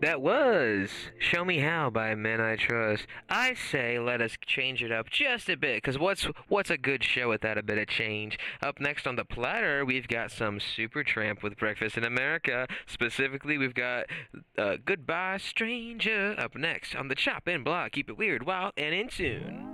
That was Show Me How by Men I Trust. I say let us change it up just a bit, because what's a good show without a bit of change? Up next on the platter, we've got some Supertramp with Breakfast in America. Specifically, we've got Goodbye Stranger up next on the Chop In Block. Keep it weird, wild, and in tune.